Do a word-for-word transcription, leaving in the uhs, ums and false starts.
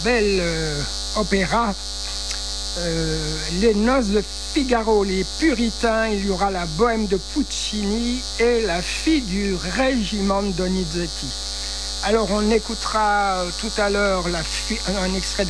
bel euh, opéra, euh, Les Noces de Figaro, Les Puritains, il y aura la Bohème de Puccini et La Fille du Régiment de Donizetti. Alors on écoutera tout à l'heure un extrait de